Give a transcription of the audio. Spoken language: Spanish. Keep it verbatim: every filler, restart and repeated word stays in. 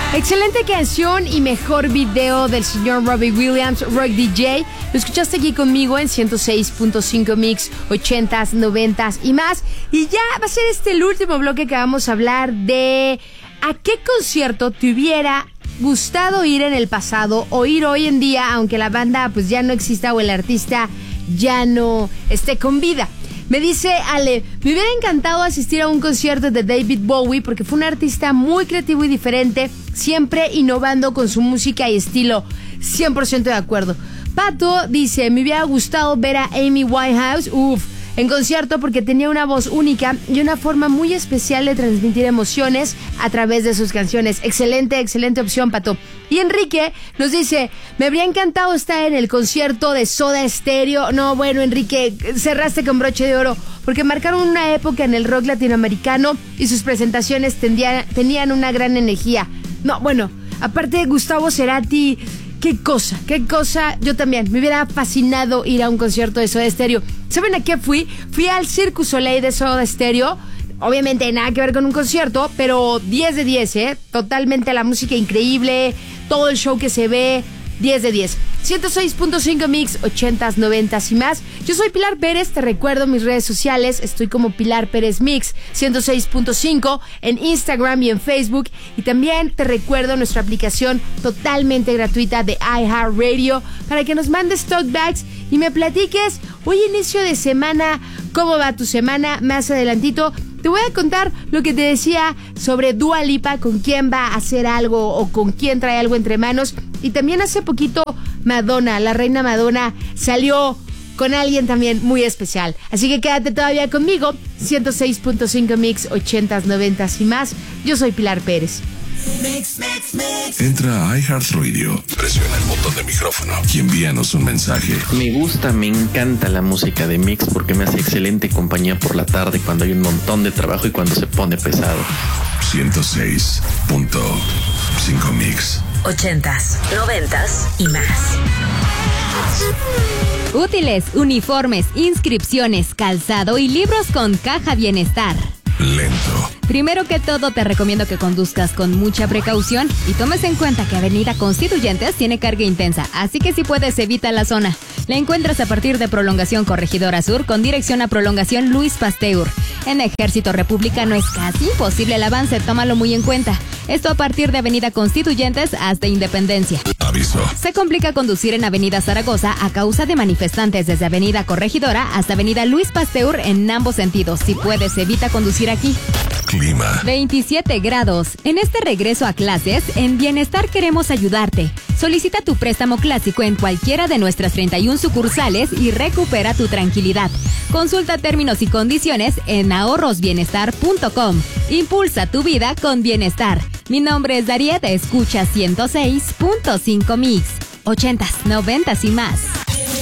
Excelente canción y mejor video del señor Robbie Williams, Rock D J. Lo escuchaste aquí conmigo en ciento seis punto cinco Mix, ochentas, noventas y más. Y ya va a ser este el último bloque que vamos a hablar de a qué concierto te hubiera gustado ir en el pasado o ir hoy en día, aunque la banda pues ya no exista o el artista ya no esté con vida. Me dice Ale, me hubiera encantado asistir a un concierto de David Bowie porque fue un artista muy creativo y diferente, siempre innovando con su música y estilo. cien por ciento de acuerdo. Pato dice, me hubiera gustado ver a Amy Winehouse, uff, en concierto porque tenía una voz única y una forma muy especial de transmitir emociones a través de sus canciones. Excelente, excelente opción, Pato. Y Enrique nos dice, me habría encantado estar en el concierto de Soda Stereo. No, bueno, Enrique, cerraste con broche de oro, porque marcaron una época en el rock latinoamericano y sus presentaciones tendían, tenían una gran energía. No, bueno, aparte de Gustavo Cerati, qué cosa, qué cosa. Yo también, me hubiera fascinado ir a un concierto de Soda Stereo. ¿Saben a qué fui? Fui al Cirque du Soleil de Soda Stereo. Obviamente nada que ver con un concierto, pero diez de diez, ¿eh? Totalmente la música increíble, todo el show que se ve, diez de diez. ciento seis punto cinco Mix, ochentas, noventas y más. Yo soy Pilar Pérez, te recuerdo mis redes sociales, estoy como Pilar Pérez Mix, ciento seis punto cinco en Instagram y en Facebook. Y también te recuerdo nuestra aplicación totalmente gratuita de iHeartRadio para que nos mandes talkbacks y me platiques, hoy inicio de semana, ¿cómo va tu semana? Más adelantito te voy a contar lo que te decía sobre Dua Lipa, con quién va a hacer algo o con quién trae algo entre manos. Y también hace poquito Madonna, la reina Madonna, salió con alguien también muy especial. Así que quédate todavía conmigo, ciento seis punto cinco Mix, ochentas, noventas y más. Yo soy Pilar Pérez. Mix, mix, mix. Entra a iHeartRadio, presiona el botón de micrófono y envíanos un mensaje. Me gusta, me encanta la música de Mix porque me hace excelente compañía por la tarde cuando hay un montón de trabajo y cuando se pone pesado. ciento seis punto cinco Mix. Ochentas, noventas y más. Útiles, uniformes, inscripciones, calzado y libros con Caja Bienestar. Lento. Primero que todo, te recomiendo que conduzcas con mucha precaución y tomes en cuenta que Avenida Constituyentes tiene carga intensa, así que si puedes, evita la zona. La encuentras a partir de Prolongación Corregidora Sur con dirección a Prolongación Luis Pasteur. En Ejército Republicano es casi imposible el avance, tómalo muy en cuenta. Esto a partir de Avenida Constituyentes hasta Independencia. Aviso. Se complica conducir en Avenida Zaragoza a causa de manifestantes desde Avenida Corregidora hasta Avenida Luis Pasteur en ambos sentidos. Si puedes, evita conducir aquí. Clima. veintisiete grados. En este regreso a clases, en Bienestar queremos ayudarte. Solicita tu préstamo clásico en cualquiera de nuestras treinta y una sucursales y recupera tu tranquilidad. Consulta términos y condiciones en ahorros bienestar punto com. Impulsa tu vida con bienestar. Mi nombre es Dariet, escucha ciento seis punto cinco Mix. Ochentas, noventas y más.